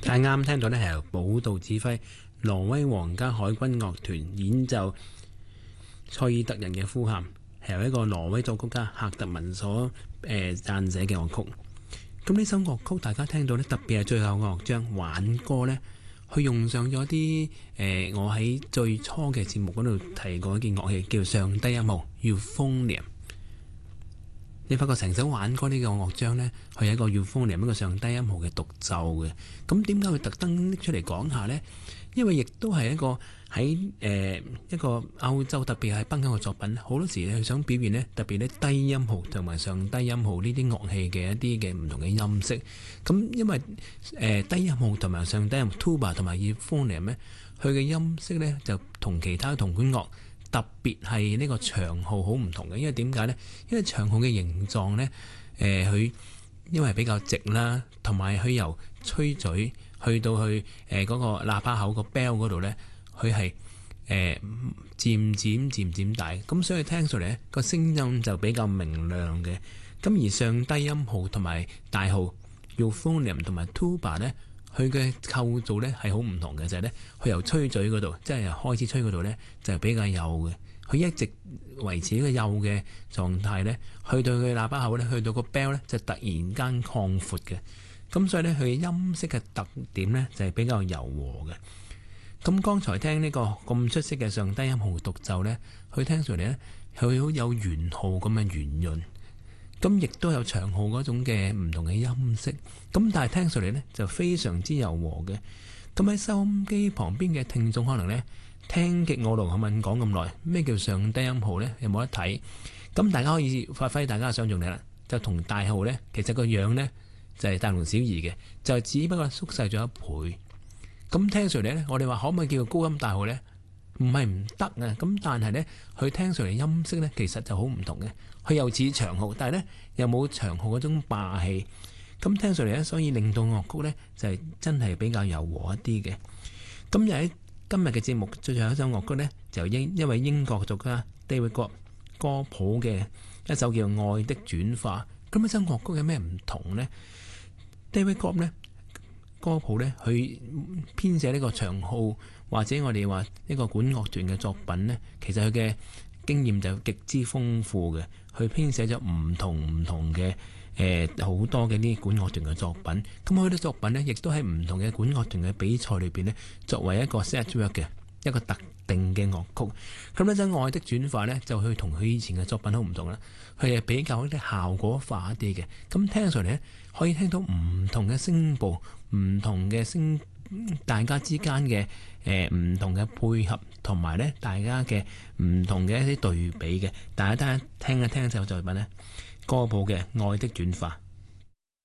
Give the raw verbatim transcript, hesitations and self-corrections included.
啱啱聽到呢係由寶道指揮挪威皇家海軍樂團演奏塞爾特人嘅呼喊，係由一個挪威作曲家赫特文所誒撰寫嘅樂曲。咁呢首樂曲大家聽到呢，特別係最後樂章挽歌呢，佢用上咗啲誒我喺最初嘅節目嗰度提過一件樂器，叫上低音號 euphonium。你發覺成首挽歌呢個樂章呢，佢係一個 euphonium 一個上低音號嘅獨奏嘅。咁點解佢特登拎出嚟講下呢？因為亦都係一個喺誒、呃、一個歐洲特別係北歐嘅作品，好多時佢想表現呢，特別呢低音號同埋上低音號呢啲樂器嘅一啲嘅唔同嘅音色。咁因為誒、呃、低音號同埋上低音 tuba 同埋 euphonium 呢，佢嘅音色呢就同其他銅管樂特別係呢個長號好唔同嘅。因為點解呢？因為長號嘅形狀呢，誒、呃、佢因為比較直啦，同埋佢由吹嘴去到去誒嗰、呃那個喇叭口個 bell 嗰度呢，佢係誒漸漸漸漸大，咁所以聽出嚟呢個聲音就比較明亮嘅。咁而上低音號同埋大號 euphonium 同埋 tuba 呢，佢嘅構造呢係好唔同嘅，就係呢，佢由吹嘴嗰度，即係由開始吹嗰度呢，就係比較幼嘅，佢一直維持呢個幼嘅狀態呢，去到佢喇叭口呢，去到個 bell 呢，就突然間擴闊嘅。咁所以呢，佢音色嘅特點呢，就係比較柔和嘅。咁剛才聽呢個咁出色嘅上低音號獨奏呢，佢聽上嚟呢，佢好有圓號咁嘅圓潤，咁亦都有長號嗰種嘅唔同嘅音色。咁但係聽上嚟呢，就非常之柔和嘅。咁喺收音機旁邊嘅聽眾可能呢，聽極我同阿敏講咁耐，咩叫上低音號呢？有冇得睇？咁大家可以發揮大家嘅想像力啦，就同大號呢，其實個樣呢，就係大同小異嘅，就只不過縮細咗一倍。咁聽上嚟呢，我哋話可唔可以叫做高音大號呢？唔係唔得啊！咁但係呢，佢聽上嚟音色呢，其實就好唔同嘅。佢又似長號，但係呢，又冇長號嗰種霸氣。咁聽上嚟呢，所以令到樂曲呢，就係真係比較柔和一啲嘅。咁又喺今日嘅節目最後一首樂曲呢，就英一位英國作家 David Grohl 歌普嘅一首叫《愛的轉化》。咁呢首樂曲有咩唔同呢？David Grohl 呢，歌普呢，佢編寫呢個長號或者我哋話呢個管樂團嘅作品呢，其實佢嘅經驗就極之豐富嘅。佢編寫咗唔同唔同嘅誒好多嘅呢管樂團嘅作品。咁佢啲作品呢，亦都喺唔同嘅管樂團嘅比賽裏邊呢，作為一個 set work 嘅一個特定嘅樂曲。咁呢陣愛的轉化呢，就去同佢以前嘅作品好唔同啦。佢係比較一啲效果化一啲嘅。咁聽上嚟呢，可以聽到唔同嘅聲部、唔同嘅聲，大家之間嘅誒唔同嘅配合，同埋呢大家嘅唔同嘅一啲對比嘅。大家聽一聽一首作品呢，歌普嘅《愛的轉化》。